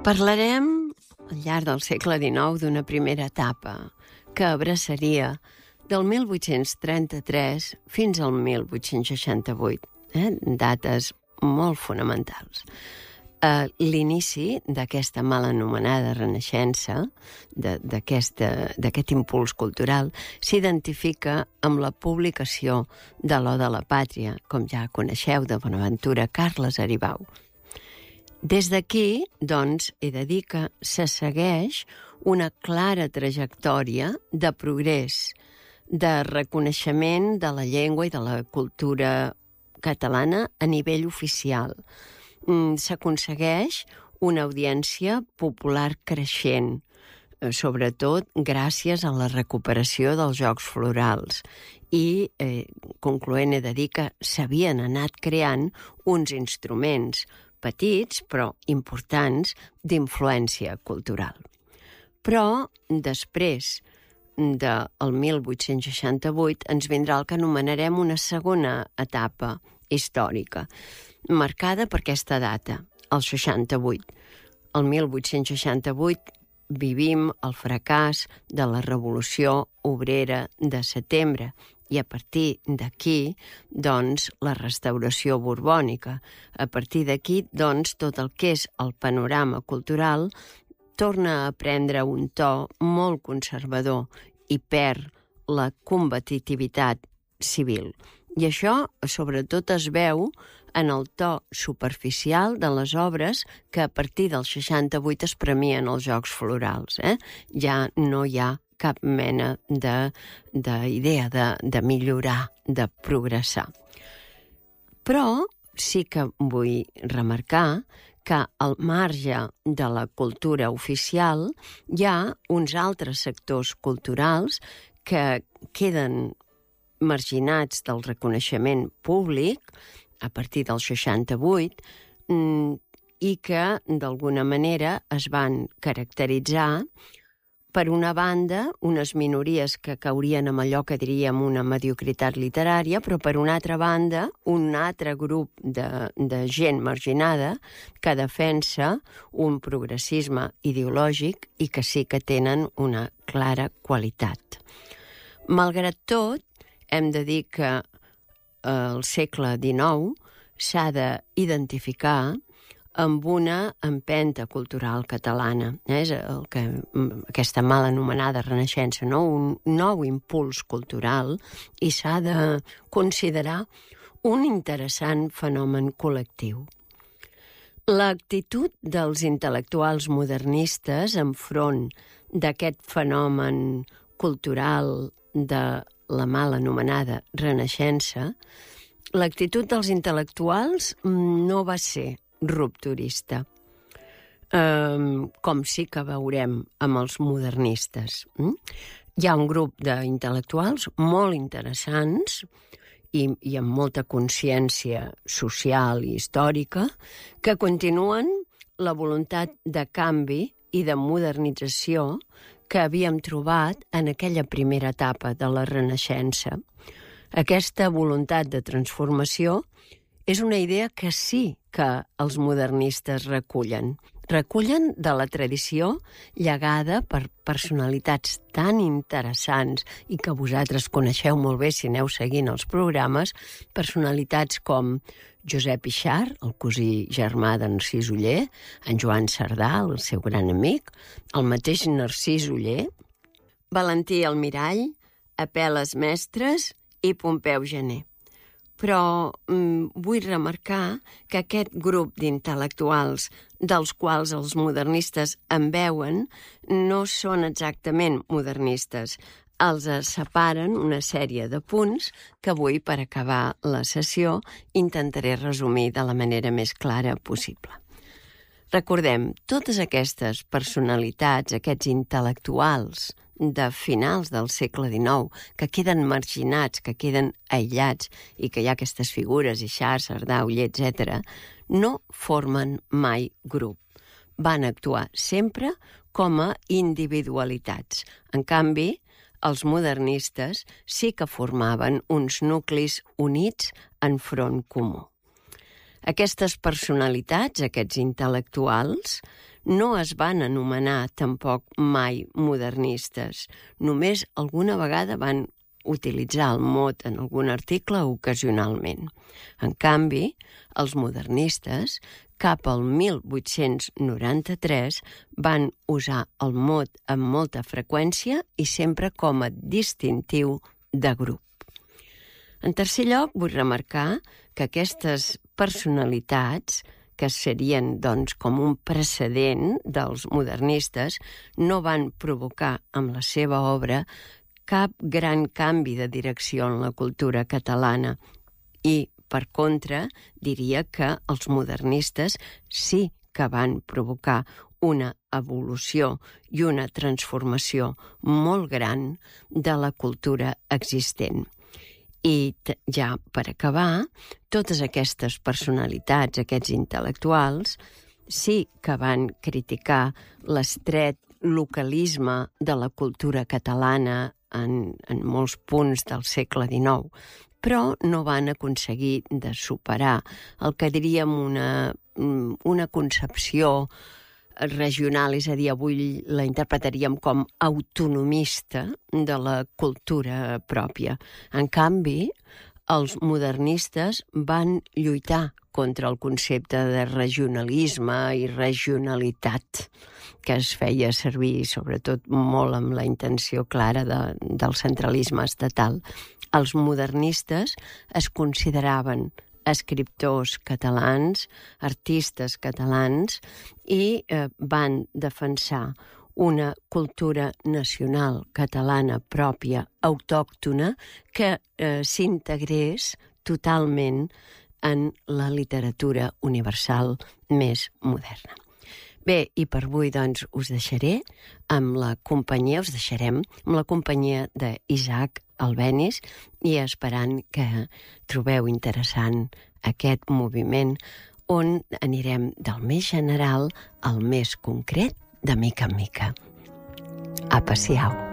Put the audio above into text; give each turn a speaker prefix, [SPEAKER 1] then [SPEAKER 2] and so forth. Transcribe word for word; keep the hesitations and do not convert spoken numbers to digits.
[SPEAKER 1] Parlarem, al llarg del segle dinou, d'una primera etapa que abraçaria del mil vuit-cents trenta-tres fins al mil vuit-cents seixanta-vuit, eh? dates molt fonamentals. Eh, l'inici d'aquesta mal anomenada renaixença, d'aquest impuls cultural, s'identifica amb la publicació de l'Oda a la Pàtria, com ja coneixeu, de Bonaventura Carles Aribau. Des d'aquí, doncs, he de dir que se segueix una clara trajectòria de progrés, de reconeixement de la llengua i de la cultura catalana a nivell oficial. S'aconsegueix una audiència popular creixent, sobretot gràcies a la recuperació dels Jocs Florals. I, eh, concloent, he de dir que s'havien anat creant uns instruments petits, però importants, d'influència cultural. Però, després del mil vuit-cents seixanta-vuit, ens vindrà el que anomenarem una segona etapa històrica, marcada per aquesta data, el seixanta-vuit. El mil vuit-cents seixanta-vuit vivim el fracàs de la Revolució Obrera de setembre, i a partir d'aquí, doncs, la restauració borbònica. A partir d'aquí, doncs, tot el que és el panorama cultural torna a prendre un to molt conservador i perd la combativitat civil. I això, sobretot, es veu en el to superficial de les obres que a partir del seixanta-vuit es premien els Jocs Florals. Eh? Ja no hi ha cap mena d'idea de, de, de millorar, de progressar. Però sí que vull remarcar que al marge de la cultura oficial hi ha uns altres sectors culturals que queden marginats del reconeixement públic a partir del seixanta-vuit i que, d'alguna manera, es van caracteritzar per una banda, unes minories que caurien amb allò que diríem una mediocritat literària, però per una altra banda, un altre grup de, de gent marginada que defensa un progressisme ideològic i que sí que tenen una clara qualitat. Malgrat tot, hem de dir que el segle dinou s'ha d'identificar amb una empenta cultural catalana. És el que, aquesta mal anomenada renaixença, no? Un nou impuls cultural, i s'ha de considerar un interessant fenomen col·lectiu. L'actitud dels intel·lectuals modernistes enfront d'aquest fenomen cultural de la mal anomenada renaixença, l'actitud dels intel·lectuals no va ser rupturista, um, com sí que veurem amb els modernistes. Mm? Hi ha un grup d'intel·lectuals molt interessants i, i amb molta consciència social i històrica que continuen la voluntat de canvi i de modernització que havíem trobat en aquella primera etapa de la Renaixença. Aquesta voluntat de transformació és una idea que sí que els modernistes recullen. Recullen de la tradició llegada per personalitats tan interessants i que vosaltres coneixeu molt bé si aneu seguint els programes, personalitats com Josep Yxart, el cosí germà de Narcís Oller, en Joan Cerdà, el seu gran amic, el mateix Narcís Oller, Valentí Almirall, Apel·les Mestres i Pompeu Gener. Però mm, vull remarcar que aquest grup d'intel·lectuals dels quals els modernistes en veuen no són exactament modernistes. Els separen una sèrie de punts que avui, per acabar la sessió, intentaré resumir de la manera més clara possible. Recordem, totes aquestes personalitats, aquests intel·lectuals de finals del segle dinou, que queden marginats, que queden aïllats, i que hi ha aquestes figures, Yxart, Cerdà, Oller, etcètera, no formen mai grup. Van actuar sempre com a individualitats. En canvi, els modernistes sí que formaven uns nuclis units en front comú. Aquestes personalitats, aquests intel·lectuals, no es van anomenar tampoc mai modernistes. Només alguna vegada van utilitzar el mot en algun article ocasionalment. En canvi, els modernistes, cap al mil vuit-cents noranta-tres, van usar el mot amb molta freqüència i sempre com a distintiu de grup. En tercer lloc, vull remarcar que aquestes personalitats, que serien doncs, com un precedent dels modernistes, no van provocar amb la seva obra cap gran canvi de direcció en la cultura catalana i, per contra, diria que els modernistes sí que van provocar una evolució i una transformació molt gran de la cultura existent. I ja per acabar, totes aquestes personalitats, aquests intel·lectuals, sí que van criticar l'estret localisme de la cultura catalana en, en molts punts del segle dinou, però no van aconseguir de superar el que diríem una, una concepció regional, és a dir, avui la interpretaríem com autonomista de la cultura pròpia. En canvi, els modernistes van lluitar contra el concepte de regionalisme i regionalitat, que es feia servir sobretot molt amb la intenció clara de, del centralisme estatal. Els modernistes es consideraven escriptors catalans, artistes catalans, i eh, van defensar una cultura nacional catalana pròpia, autòctona, que eh, s'integrés totalment en la literatura universal més moderna. Bé, i per avui, doncs, us deixaré amb la companyia, us deixarem amb la companyia d'Isaac Albéniz i esperant que trobeu interessant aquest moviment on anirem del més general al més concret de mica en mica. Apa, siau!